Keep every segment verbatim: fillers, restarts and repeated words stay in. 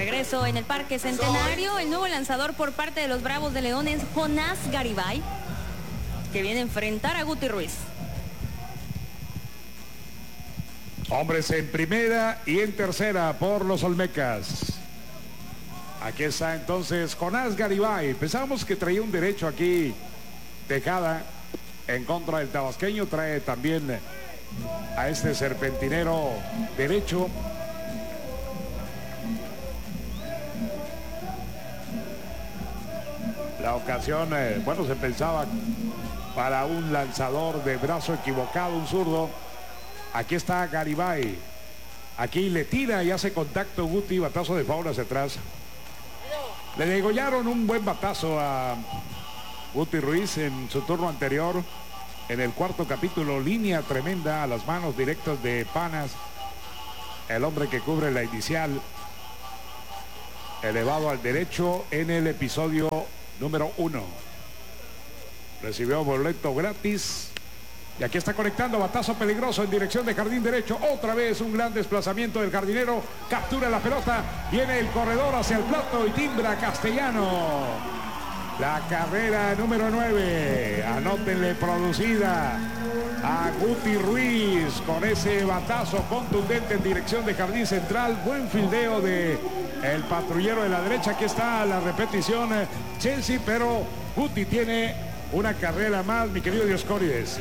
regreso en el Parque Centenario, el nuevo lanzador por parte de los Bravos de León es Jonás Garibay, que viene a enfrentar a Guti Ruiz. Hombres en primera y en tercera por los Olmecas. Aquí está entonces Jonás Garibay. Pensábamos que traía un derecho aquí, Tejada, en contra del tabasqueño. Trae también a este serpentinero derecho. La ocasión, eh, bueno, se pensaba para un lanzador de brazo equivocado, un zurdo. Aquí está Garibay. Aquí le tira y hace contacto Guti, batazo de foul hacia atrás. Le degollaron un buen batazo a Guti Ruiz en su turno anterior. En el cuarto capítulo, línea tremenda a las manos directas de Panas. El hombre que cubre la inicial. Elevado al derecho en el episodio número uno. Recibió boleto gratis. Y aquí está conectando, batazo peligroso en dirección de jardín derecho. Otra vez un gran desplazamiento del jardinero. Captura la pelota. Viene el corredor hacia el plato y timbra Castellano. La carrera número nueve. Anótenle producida a Guti Ruiz con ese batazo contundente en dirección de jardín central. Buen fildeo de el patrullero de la derecha. Aquí está la repetición Chelsea, pero Guti tiene una carrera más, mi querido Dioscórides.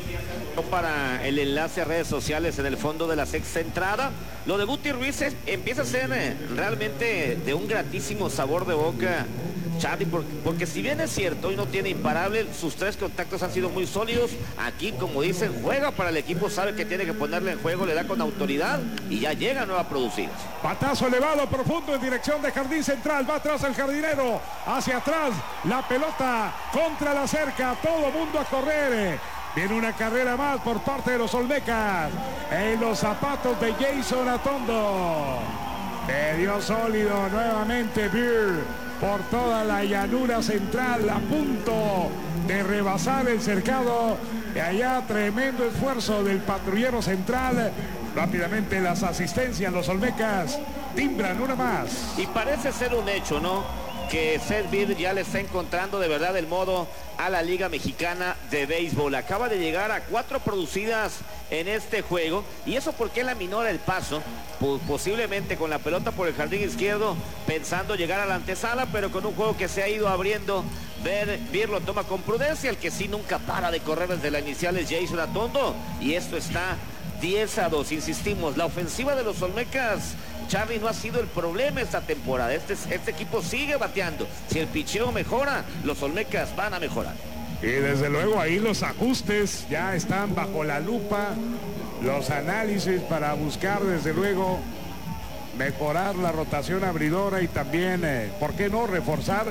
Para el enlace a redes sociales en el fondo de la sexta entrada, lo de Guti Ruiz es, empieza a ser eh, realmente de un gratísimo sabor de boca, Charlie, porque, porque si bien es cierto y no tiene imparable, sus tres contactos han sido muy sólidos. Aquí, como dicen, juega para el equipo, sabe que tiene que ponerle en juego, le da con autoridad y ya llega nueva producida. Batazo elevado profundo en dirección de jardín central, va atrás el jardinero, hacia atrás, la pelota contra la cerca, todo mundo a correr. Viene una carrera más por parte de los Olmecas en los zapatos de Jason Atondo. Le dio sólido nuevamente Beer por toda la llanura central, a punto de rebasar el cercado. Y allá tremendo esfuerzo del patrullero central. Rápidamente las asistencias, los Olmecas timbran una más. Y parece ser un hecho, ¿no?, que Seth Beer ya le está encontrando de verdad el modo a la Liga Mexicana de Béisbol. Acaba de llegar a cuatro producidas en este juego, y eso porque él aminora el paso, posiblemente con la pelota por el jardín izquierdo, pensando llegar a la antesala, pero con un juego que se ha ido abriendo. Beer lo toma con prudencia. El que sí nunca para de correr desde la inicial es Jason Atondo, y esto está diez a dos. Insistimos, la ofensiva de los Olmecas, Charlie, no ha sido el problema esta temporada. Este, este equipo sigue bateando. Si el picheo mejora, los Olmecas van a mejorar. Y desde luego ahí los ajustes ya están bajo la lupa. Los análisis para buscar desde luego mejorar la rotación abridora y también, eh, ¿por qué no reforzar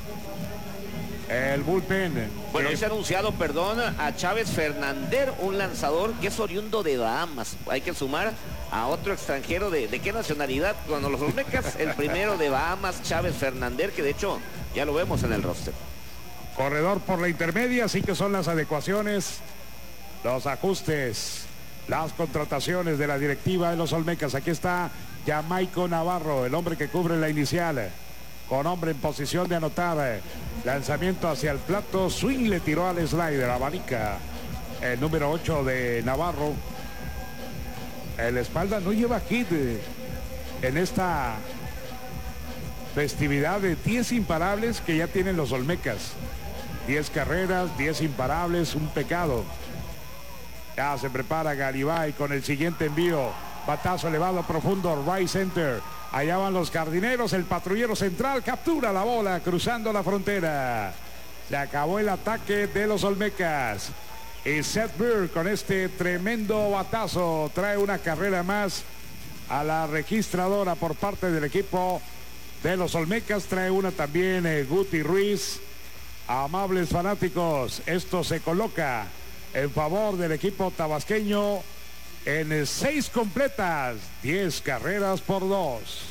el bullpen? Bueno, eh, hoy se ha anunciado, perdón, a Chávez Fernández, un lanzador que es oriundo de Bahamas. Hay que sumar a otro extranjero de, de qué nacionalidad. Cuando los Olmecas, el primero de Bahamas, Chávez Fernández, que de hecho ya lo vemos en el roster. Corredor por la intermedia, así que son las adecuaciones, los ajustes, las contrataciones de la directiva de los Olmecas. Aquí está Jamaico Navarro, el hombre que cubre la inicial, con hombre en posición de anotar. Lanzamiento hacia el plato, swing le tiró al slider, abanica el número ocho de Navarro. En la espalda no lleva hit en esta festividad de diez imparables que ya tienen los Olmecas. diez carreras, diez imparables, un pecado. Ya se prepara Garibay con el siguiente envío. Batazo elevado profundo, right center. Allá van los jardineros, el patrullero central captura la bola cruzando la frontera. Se acabó el ataque de los Olmecas. Y Seth Beer con este tremendo batazo trae una carrera más a la registradora por parte del equipo de los Olmecas. Trae una también eh, Guti Ruiz. Amables fanáticos, esto se coloca en favor del equipo tabasqueño en seis completas, diez carreras por dos.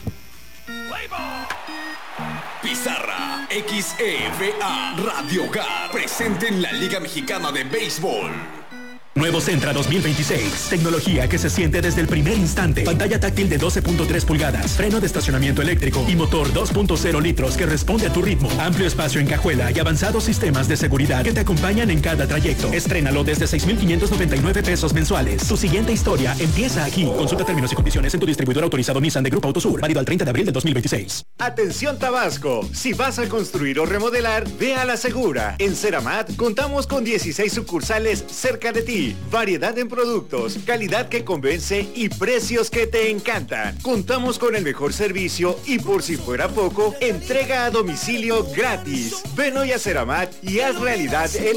Pizarra X E V A Radio Hogar presente en la Liga Mexicana de Béisbol. Nuevo Sentra dos mil veintiséis. Tecnología que se siente desde el primer instante. Pantalla táctil de doce punto tres pulgadas, freno de estacionamiento eléctrico y motor dos punto cero litros que responde a tu ritmo. Amplio espacio en cajuela y avanzados sistemas de seguridad que te acompañan en cada trayecto. Estrénalo desde seis mil quinientos noventa y nueve pesos mensuales. Tu siguiente historia empieza aquí. Consulta términos y condiciones en tu distribuidor autorizado Nissan de Grupo Autosur. Válido al treinta de abril del dos mil veintiséis. Atención Tabasco, si vas a construir o remodelar, ve a la segura. En Ceramat contamos con dieciséis sucursales cerca de ti. Variedad en productos, calidad que convence y precios que te encantan. Contamos con el mejor servicio y por si fuera poco, entrega a domicilio gratis. Ven hoy a Ceramat y haz realidad el